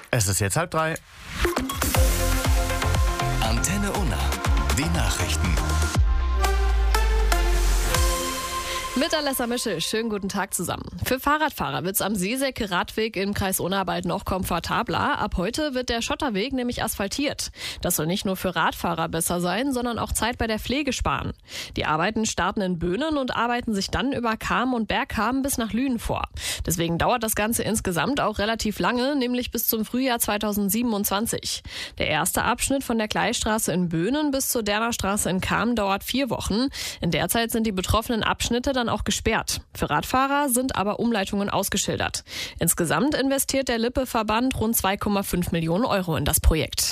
Es ist jetzt 2:30. Antenne Unna, die Nachrichten. Mit Alessa Mischel, schönen guten Tag zusammen. Für Fahrradfahrer wird's am Seesäcke-Radweg im Kreis Unna bald noch komfortabler. Ab heute wird der Schotterweg nämlich asphaltiert. Das soll nicht nur für Radfahrer besser sein, sondern auch Zeit bei der Pflege sparen. Die Arbeiten starten in Böhnen und arbeiten sich dann über Cham und Bergcham bis nach Lünen vor. Deswegen dauert das Ganze insgesamt auch relativ lange, nämlich bis zum Frühjahr 2027. Der erste Abschnitt von der Gleisstraße in Böhnen bis zur Dernerstraße in Cham dauert 4 Wochen. In der Zeit sind die betroffenen Abschnitte dann auch gesperrt. Für Radfahrer sind aber Umleitungen ausgeschildert. Insgesamt investiert der Lippe-Verband rund 2,5 Millionen Euro in das Projekt.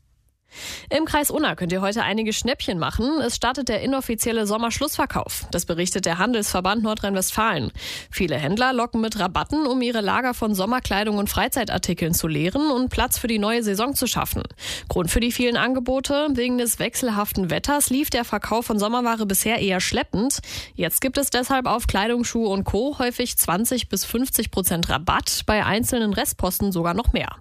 Im Kreis Unna könnt ihr heute einige Schnäppchen machen. Es startet der inoffizielle Sommerschlussverkauf. Das berichtet der Handelsverband Nordrhein-Westfalen. Viele Händler locken mit Rabatten, um ihre Lager von Sommerkleidung und Freizeitartikeln zu leeren und Platz für die neue Saison zu schaffen. Grund für die vielen Angebote: wegen des wechselhaften Wetters lief der Verkauf von Sommerware bisher eher schleppend. Jetzt gibt es deshalb auf Kleidung, Schuhe und Co. häufig 20-50% Rabatt, bei einzelnen Restposten sogar noch mehr.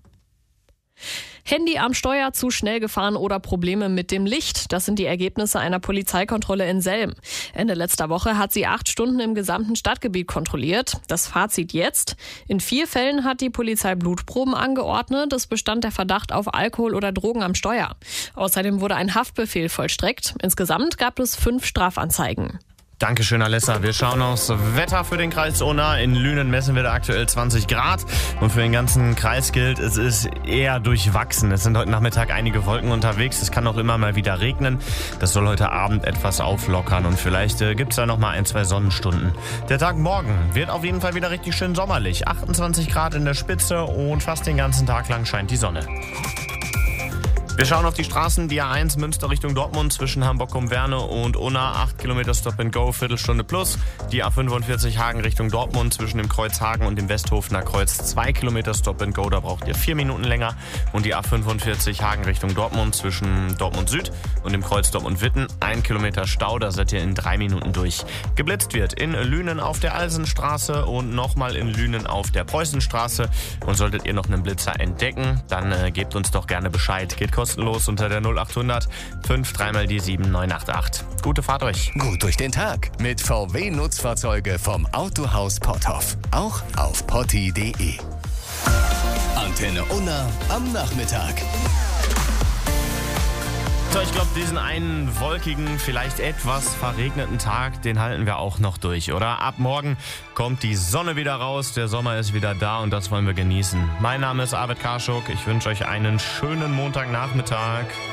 Handy am Steuer, zu schnell gefahren oder Probleme mit dem Licht. Das sind die Ergebnisse einer Polizeikontrolle in Selm. Ende letzter Woche hat sie 8 Stunden im gesamten Stadtgebiet kontrolliert. Das Fazit jetzt: In 4 Fällen hat die Polizei Blutproben angeordnet. Es bestand der Verdacht auf Alkohol oder Drogen am Steuer. Außerdem wurde ein Haftbefehl vollstreckt. Insgesamt gab es 5 Strafanzeigen. Dankeschön, Alessa. Wir schauen aufs Wetter für den Kreis Unna. In Lünen messen wir da aktuell 20 Grad. Und für den ganzen Kreis gilt, es ist eher durchwachsen. Es sind heute Nachmittag einige Wolken unterwegs. Es kann auch immer mal wieder regnen. Das soll heute Abend etwas auflockern. Und vielleicht gibt es da noch mal 1-2 Sonnenstunden. Der Tag morgen wird auf jeden Fall wieder richtig schön sommerlich. 28 Grad in der Spitze und fast den ganzen Tag lang scheint die Sonne. Wir schauen auf die Straßen, die A1 Münster Richtung Dortmund zwischen Hamburg-Werne und Unna, 8 Kilometer Stop and Go, Viertelstunde plus. Die A45 Hagen Richtung Dortmund zwischen dem Kreuz Hagen und dem Westhofener Kreuz, 2 Kilometer Stop and Go, da braucht ihr 4 Minuten länger. Und die A45 Hagen Richtung Dortmund zwischen Dortmund Süd und dem Kreuz Dortmund-Witten, 1 Kilometer Stau, da seid ihr in 3 Minuten durch. Geblitzt wird in Lünen auf der Alsenstraße und nochmal in Lünen auf der Preußenstraße. Und solltet ihr noch einen Blitzer entdecken, dann gebt uns doch gerne Bescheid. Geht kostenlos unter der 0800 53 die 7988. Gute Fahrt euch. Gut durch den Tag mit VW-Nutzfahrzeuge vom Autohaus Potthoff. Auch auf potti.de. Antenne Unna am Nachmittag. So, ich glaube, diesen einen wolkigen, vielleicht etwas verregneten Tag, den halten wir auch noch durch, oder? Ab morgen kommt die Sonne wieder raus, der Sommer ist wieder da und das wollen wir genießen. Mein Name ist Arvid Karschuk, ich wünsche euch einen schönen Montagnachmittag.